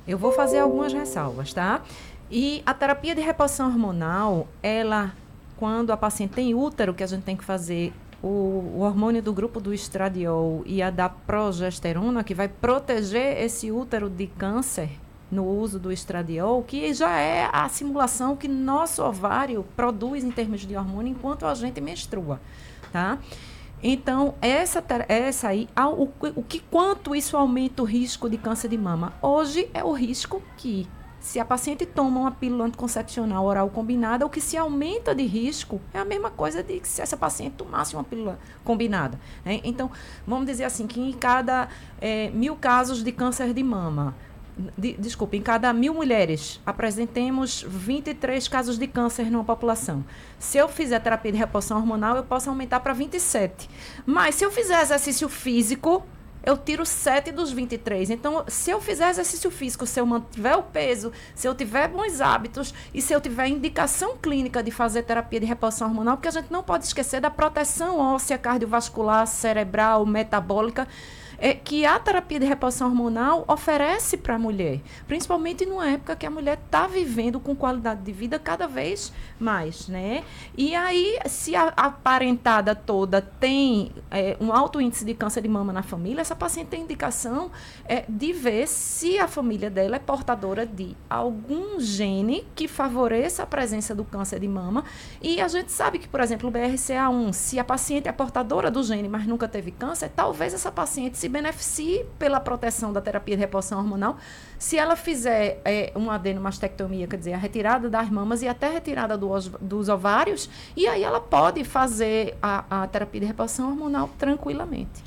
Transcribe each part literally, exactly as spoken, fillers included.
Eu vou fazer algumas ressalvas, tá? E a terapia de reposição hormonal, ela, quando a paciente tem útero, que a gente tem que fazer o, o hormônio do grupo do estradiol e a da progesterona, que vai proteger esse útero de câncer no uso do estradiol, que já é a simulação que nosso ovário produz em termos de hormônio enquanto a gente menstrua, tá? Então, essa, essa aí, o, o que quanto isso aumenta o risco de câncer de mama? Hoje é o risco que, se a paciente toma uma pílula anticoncepcional oral combinada, o que se aumenta de risco é a mesma coisa de que se essa paciente tomasse uma pílula combinada, né? Então, vamos dizer assim, que em cada é, mil casos de câncer de mama, de, desculpa, em cada mil mulheres, apresentemos vinte e três casos de câncer numa população. Se eu fizer terapia de reposição hormonal, eu posso aumentar para vinte e sete. Mas se eu fizer exercício físico, eu tiro sete dos vinte e três. Então, se eu fizer exercício físico, se eu mantiver o peso, se eu tiver bons hábitos e se eu tiver indicação clínica de fazer terapia de reposição hormonal, porque a gente não pode esquecer da proteção óssea, cardiovascular, cerebral, metabólica, é, que a terapia de reposição hormonal oferece para a mulher, principalmente numa época que a mulher está vivendo com qualidade de vida cada vez mais, né? E aí, se a, a parentada toda tem é, um alto índice de câncer de mama na família, essa paciente tem indicação é, de ver se a família dela é portadora de algum gene que favoreça a presença do câncer de mama. E a gente sabe que, por exemplo, o B R C A um, se a paciente é portadora do gene, mas nunca teve câncer, talvez essa paciente se beneficie pela proteção da terapia de reposição hormonal se ela fizer é, uma adenomastectomia, quer dizer, a retirada das mamas e até a retirada do, dos ovários, e aí ela pode fazer a, a terapia de reposição hormonal tranquilamente.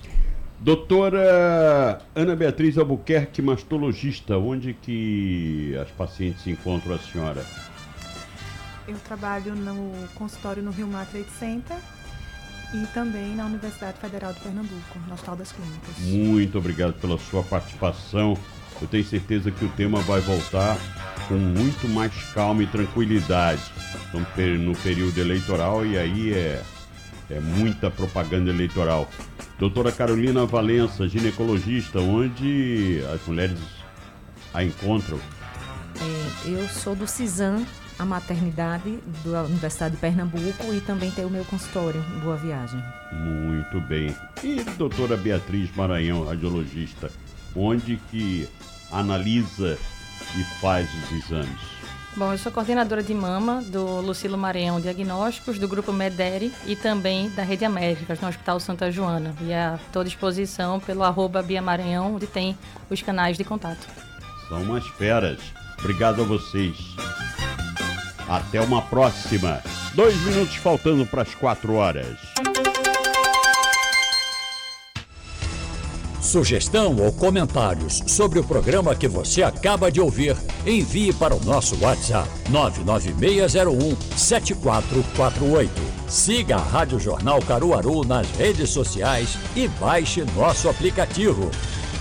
Doutora Ana Beatriz Albuquerque, mastologista, onde que as pacientes encontram a senhora? Eu trabalho no consultório no Rio Mar Trade Center e também na Universidade Federal de Pernambuco, no Hospital das Clínicas. Muito obrigado pela sua participação. Eu tenho certeza que o tema vai voltar com muito mais calma e tranquilidade no período eleitoral, e aí é, é muita propaganda eleitoral. Doutora Carolina Valença, ginecologista, onde as mulheres a encontram? É, eu sou do CISAM, a maternidade da Universidade de Pernambuco, e também tem o meu consultório em Boa Viagem. Muito bem. E doutora Beatriz Maranhão, radiologista, onde que analisa e faz os exames? Bom, eu sou coordenadora de mama do Lucilo Maranhão Diagnósticos, do Grupo Mederi e também da Rede Américas, no Hospital Santa Joana. E estou à disposição pelo arroba Bia Maranhão, onde tem os canais de contato. São umas feras. Obrigado a vocês. Até uma próxima. Dois minutos faltando para as quatro horas. Sugestão ou comentários sobre o programa que você acaba de ouvir, envie para o nosso WhatsApp nove nove seis zero um sete quatro quatro oito. Siga a Rádio Jornal Caruaru nas redes sociais e baixe nosso aplicativo.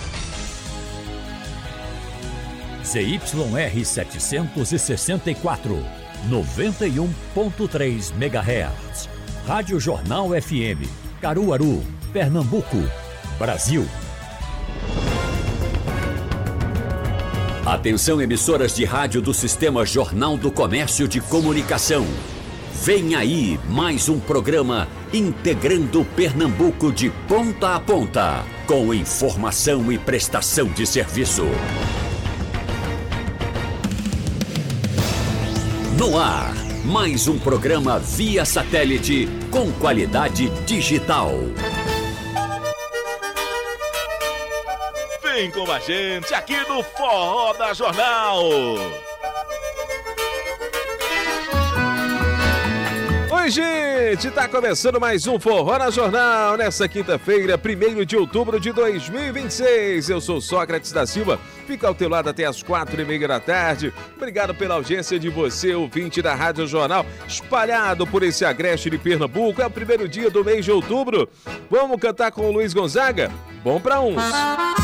Z Y R setecentos e sessenta e quatro, noventa e um ponto três megahertz. Rádio Jornal F M, Caruaru, Pernambuco, Brasil. Atenção, emissoras de rádio do Sistema Jornal do Comércio de Comunicação. Vem aí mais um programa integrando Pernambuco de ponta a ponta, com informação e prestação de serviço. No ar, mais um programa via satélite com qualidade digital. Vem com a gente aqui no Forró da Jornal. Oi, gente! Tá começando mais um Forró na Jornal, nessa quinta-feira, primeiro de outubro de dois mil e vinte e seis. Eu sou Sócrates da Silva, fica ao teu lado até as quatro e meia da tarde. Obrigado pela audiência de você, ouvinte da Rádio Jornal, espalhado por esse agreste de Pernambuco. É o primeiro dia do mês de outubro. Vamos cantar com o Luiz Gonzaga? Bom pra uns.